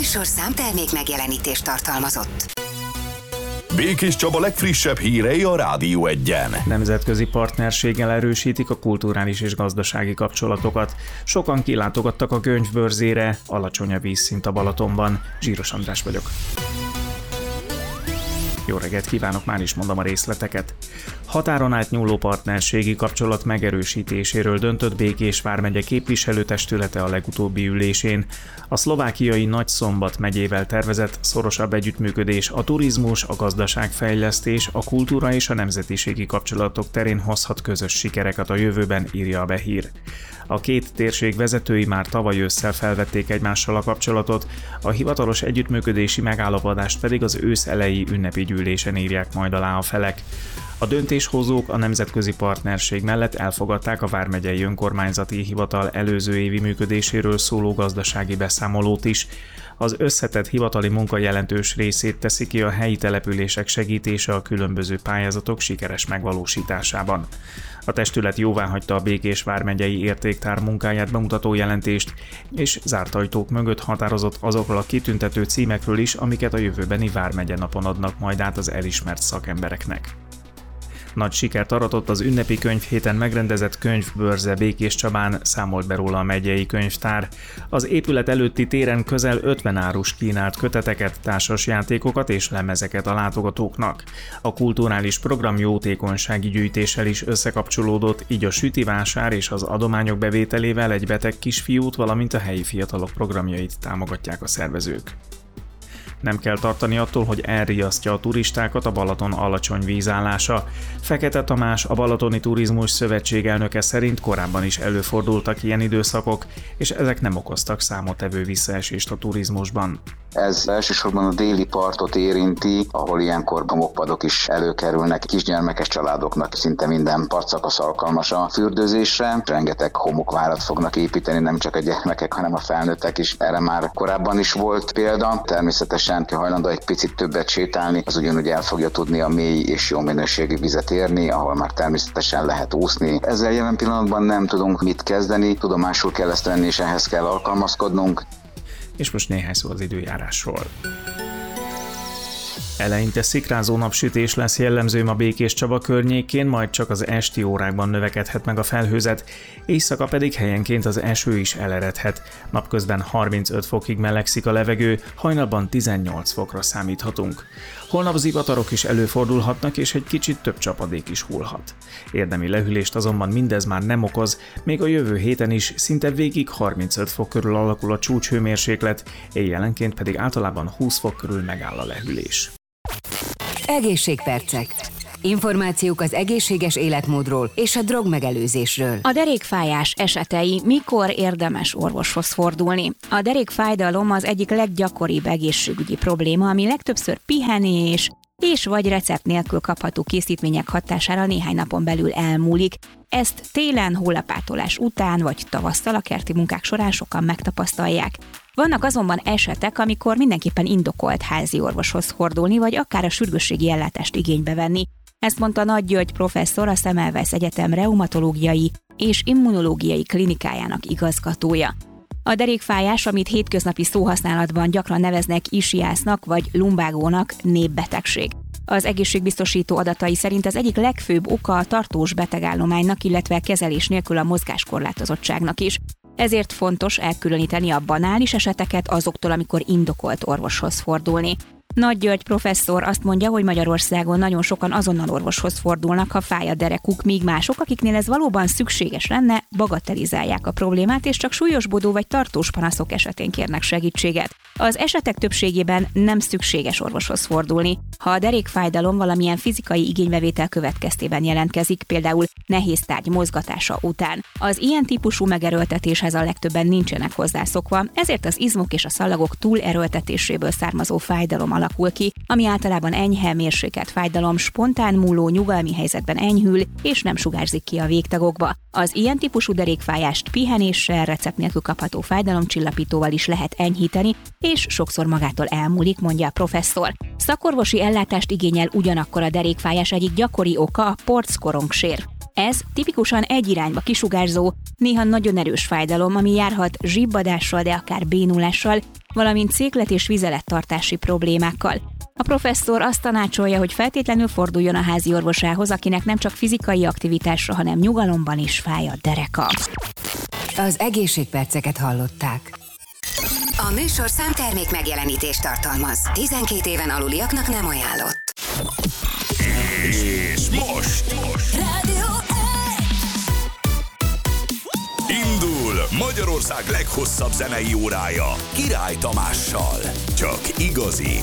műsorszám termék megjelenítést tartalmazott. Békés Csaba legfrissebb hírei a Rádió Egyen. Nemzetközi partnerséggel erősítik a kulturális és gazdasági kapcsolatokat. Sokan kilátogattak a könyvbörzére, alacsony a vízszint a Balatonban. Zsíros András vagyok. Jó reggelt kívánok, már is mondom a részleteket. Határon átnyúló partnerségi kapcsolat megerősítéséről döntött Békés vármegye képviselőtestülete a legutóbbi ülésén. A szlovákiai Nagyszombat megyével tervezett szorosabb együttműködés a turizmus, a gazdaságfejlesztés, a kultúra és a nemzetiségi kapcsolatok terén hozhat közös sikereket a jövőben, írja a Behír. A két térség vezetői már tavaly ősszel felvették egymással a kapcsolatot, a hivatalos együttműködési megállapodást pedig az ősz eleji ünnepi gyűlésen írják majd alá a felek. A döntéshozók a nemzetközi partnerség mellett elfogadták a Vármegyei Önkormányzati Hivatal előző évi működéséről szóló gazdasági beszámolót is. Az összetett hivatali munka jelentős részét teszi ki a helyi települések segítése a különböző pályázatok sikeres megvalósításában. A testület jóváhagyta a Békés vármegyei értéktár munkáját bemutató jelentést, és zárt ajtók mögött határozott azokról a kitüntető címekről is, amiket a jövőbeni vármegye napon adnak majd át az elismert szakembereknek. Nagy sikert aratott az ünnepi könyvhéten megrendezett könyvbörze Békés Csabán, számolt be róla a megyei könyvtár. Az épület előtti téren közel 50 árus kínált köteteket, társasjátékokat és lemezeket a látogatóknak. A kulturális program jótékonysági gyűjtéssel is összekapcsolódott, így a sütivásár és az adományok bevételével egy beteg kisfiút, valamint a helyi fiatalok programjait támogatják a szervezők. Nem kell tartani attól, hogy elriasztja a turistákat a Balaton alacsony vízállása. Fekete Tamás, a Balatoni Turizmus Szövetség elnöke szerint korábban is előfordultak ilyen időszakok, és ezek nem okoztak számottevő visszaesést a turizmusban. Ez elsősorban a déli partot érinti, ahol ilyenkor homokpadok is előkerülnek. Kisgyermekes családoknak szinte minden partszakasz alkalmas a fürdőzésre. Rengeteg homokvárat fognak építeni, nem csak a gyermekek, hanem a felnőttek is. Erre már korábban is volt példa. Természetesen, ha hajlandó egy picit többet sétálni, az ugyanúgy el fogja tudni a mély és jó minőségű vizet érni, ahol már természetesen lehet úszni. Ezzel jelen pillanatban nem tudunk mit kezdeni, tudomásul kell ezt venni, és ehhez kell alkalmazkodnunk. És most néhány szó az időjárásról. Eleinte szikrázó napsütés lesz jellemző ma Békés Csaba környékén, majd csak az esti órákban növekedhet meg a felhőzet, éjszaka pedig helyenként az eső is eleredhet. Napközben 35 fokig melegszik a levegő, hajnalban 18 fokra számíthatunk. Holnap zivatarok is előfordulhatnak, és egy kicsit több csapadék is hullhat. Érdemi lehűlést azonban mindez már nem okoz, még a jövő héten is szinte végig 35 fok körül alakul a csúcshőmérséklet, éjjelenként pedig általában 20 fok körül megáll a lehűlés. Egészségpercek. Információk az egészséges életmódról és a drogmegelőzésről. A derékfájás esetei, mikor érdemes orvoshoz fordulni. A derékfájdalom az egyik leggyakoribb egészségügyi probléma, ami legtöbbször pihenés és vagy recept nélkül kapható készítmények hatására néhány napon belül elmúlik. Ezt télen, hólepártolás után vagy tavasszal a kerti munkák során sokan megtapasztalják. Vannak azonban esetek, amikor mindenképpen indokolt házi orvoshoz fordulni, vagy akár a sürgősségi ellátást igénybe venni. Ezt mondta Nagy György professzor, a Semmelweis Egyetem reumatológiai és immunológiai klinikájának igazgatója. A derékfájás, amit hétköznapi szóhasználatban gyakran neveznek ischiasnak vagy lumbágónak, népbetegség. Az egészségbiztosító adatai szerint az egyik legfőbb oka a tartós betegállománynak, illetve kezelés nélkül a mozgáskorlátozottságnak is. Ezért fontos elkülöníteni a banális eseteket azoktól, amikor indokolt orvoshoz fordulni. Nagy György professzor azt mondja, hogy Magyarországon nagyon sokan azonnal orvoshoz fordulnak, ha fáj a derekuk, míg mások, akiknél ez valóban szükséges lenne, bagatelizálják a problémát, és csak súlyosbodó vagy tartós panaszok esetén kérnek segítséget. Az esetek többségében nem szükséges orvoshoz fordulni. Ha a derékfájdalom valamilyen fizikai igénybevétel következtében jelentkezik, például nehéz tárgy mozgatása után, az ilyen típusú megerőltetéshez a legtöbben nincsenek hozzászokva, ezért az izmok és a szalagok túlerőltetéséből származó fájdalom alakul ki, ami általában enyhe, mérsékelt fájdalom, spontán múló, nyugalmi helyzetben enyhül, és nem sugárzik ki a végtagokba. Az ilyen típusú derékfájást pihenéssel, recept nélkül kapható fájdalomcsillapítóval is lehet enyhíteni, és sokszor magától elmúlik, mondja a professzor. Szakorvosi ellátást igényel ugyanakkor a derékfájás egyik gyakori oka a porckorongsér. Ez tipikusan egy irányba kisugárzó, néha nagyon erős fájdalom, ami járhat zsibbadással, de akár bénulással, valamint széklet- és vizelettartási problémákkal. A professzor azt tanácsolja, hogy feltétlenül forduljon a házi orvosához, akinek nem csak fizikai aktivitásra, hanem nyugalomban is fáj a dereka. Az egészségperceket hallották. A műsor számtermék megjelenítést tartalmaz. 12 éven aluliaknak nem ajánlott. És most Rádió indul Magyarország leghosszabb zenei órája Király Tamással. Csak igazi,